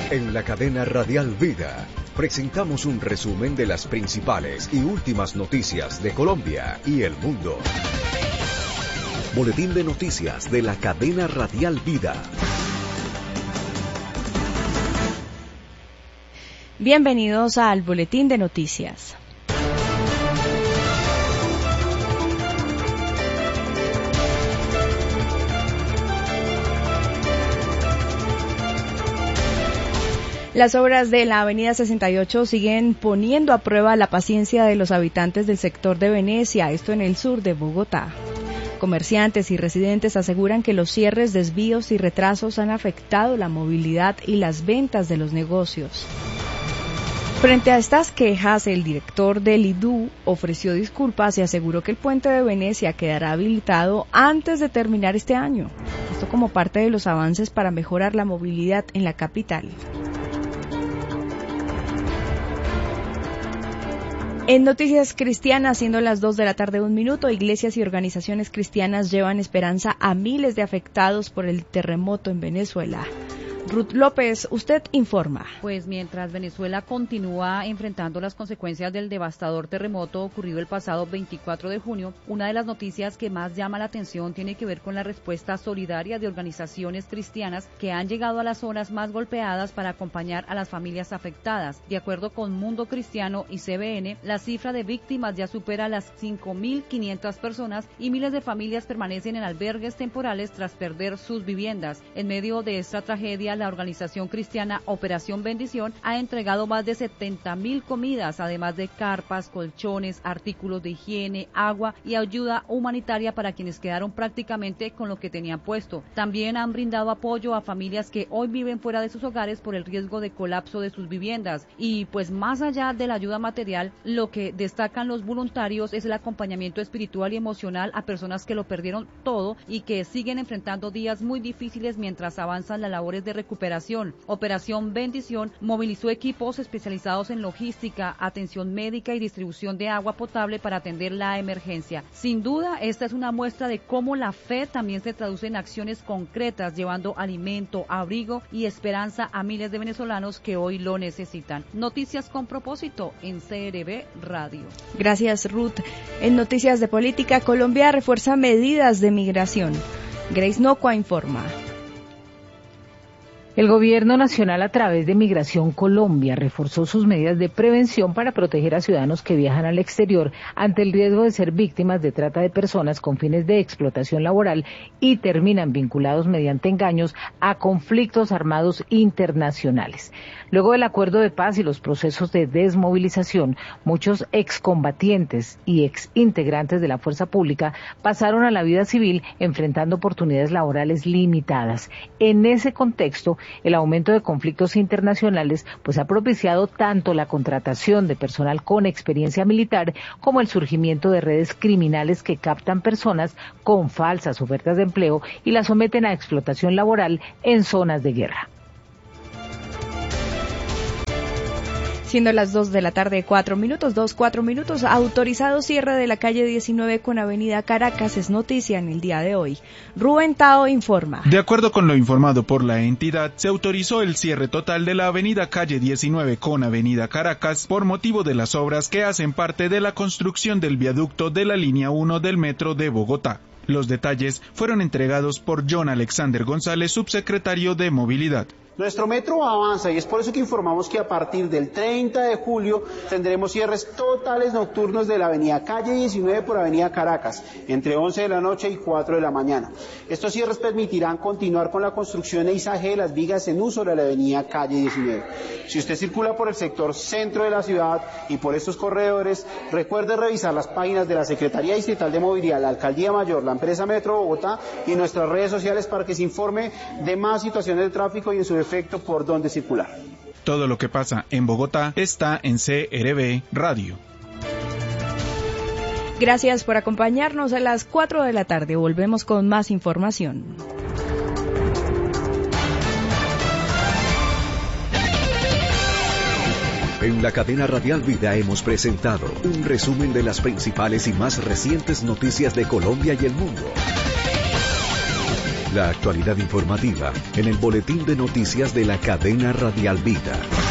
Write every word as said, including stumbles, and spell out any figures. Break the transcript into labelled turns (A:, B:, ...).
A: En la cadena Radial Vida presentamos un resumen de las principales y últimas noticias de Colombia y el mundo. Boletín de noticias de la cadena Radial Vida.
B: Bienvenidos al Boletín de Noticias. Las obras de la avenida sesenta y ocho siguen poniendo a prueba la paciencia de los habitantes del sector de Venecia, esto en el sur de Bogotá. Comerciantes y residentes aseguran que los cierres, desvíos y retrasos han afectado la movilidad y las ventas de los negocios. Frente a estas quejas, el director del I D U ofreció disculpas y aseguró que el puente de Venecia quedará habilitado antes de terminar este año. Esto como parte de los avances para mejorar la movilidad en la capital. En Noticias Cristianas, siendo las dos de la tarde un minuto, iglesias y organizaciones cristianas llevan esperanza a miles de afectados por el terremoto en Venezuela. Ruth López, usted informa.
C: Pues mientras Venezuela continúa enfrentando las consecuencias del devastador terremoto ocurrido el pasado veinticuatro de junio, una de las noticias que más llama la atención tiene que ver con la respuesta solidaria de organizaciones cristianas que han llegado a las zonas más golpeadas para acompañar a las familias afectadas. De acuerdo con Mundo Cristiano y C B N, la cifra de víctimas ya supera las cinco mil quinientas personas y miles de familias permanecen en albergues temporales tras perder sus viviendas. En medio de esta tragedia, la organización cristiana Operación Bendición ha entregado más de setenta mil comidas, además de carpas, colchones, artículos de higiene, agua y ayuda humanitaria para quienes quedaron prácticamente con lo que tenían puesto. También han brindado apoyo a familias que hoy viven fuera de sus hogares por el riesgo de colapso de sus viviendas. Y pues más allá de la ayuda material, lo que destacan los voluntarios es el acompañamiento espiritual y emocional a personas que lo perdieron todo y que siguen enfrentando días muy difíciles mientras avanzan las labores de recuperación. Operación Bendición movilizó equipos especializados en logística, atención médica y distribución de agua potable para atender la emergencia. Sin duda, esta es una muestra de cómo la fe también se traduce en acciones concretas, llevando alimento, abrigo y esperanza a miles de venezolanos que hoy lo necesitan. Noticias con propósito en C R B Radio.
B: Gracias, Ruth. En Noticias de Política, Colombia refuerza medidas de migración. Grace Nocua informa.
D: El Gobierno Nacional, a través de Migración Colombia, reforzó sus medidas de prevención para proteger a ciudadanos que viajan al exterior ante el riesgo de ser víctimas de trata de personas con fines de explotación laboral y terminan vinculados mediante engaños a conflictos armados internacionales. Luego del acuerdo de paz y los procesos de desmovilización, muchos excombatientes y exintegrantes de la fuerza pública pasaron a la vida civil enfrentando oportunidades laborales limitadas. En ese contexto, el aumento de conflictos internacionales pues ha propiciado tanto la contratación de personal con experiencia militar como el surgimiento de redes criminales que captan personas con falsas ofertas de empleo y las someten a explotación laboral en zonas de guerra.
B: Siendo las dos de la tarde, cuatro minutos, dos, cuatro minutos, autorizado cierre de la calle diecinueve con avenida Caracas es noticia en el día de hoy. Rubén Tao informa.
E: De acuerdo con lo informado por la entidad, se autorizó el cierre total de la avenida calle diecinueve con avenida Caracas por motivo de las obras que hacen parte de la construcción del viaducto de la línea uno del metro de Bogotá. Los detalles fueron entregados por John Alexander González, subsecretario de Movilidad.
F: Nuestro metro avanza y es por eso que informamos que a partir del treinta de julio tendremos cierres totales nocturnos de la avenida calle diecinueve por avenida Caracas, entre once de la noche y cuatro de la mañana. Estos cierres permitirán continuar con la construcción e izaje de las vigas en uso de la avenida calle diecinueve. Si usted circula por el sector centro de la ciudad y por estos corredores, recuerde revisar las páginas de la Secretaría Distrital de Movilidad, la Alcaldía Mayor, la empresa Metro Bogotá y nuestras redes sociales para que se informe de más situaciones de tráfico y en su efecto por dónde circular.
E: Todo lo que pasa en Bogotá está en C R B Radio.
B: Gracias por acompañarnos. A las cuatro de la tarde volvemos con más información.
A: En la cadena Radial Vida hemos presentado un resumen de las principales y más recientes noticias de Colombia y el mundo. La actualidad informativa en el boletín de noticias de la cadena Radial Vida.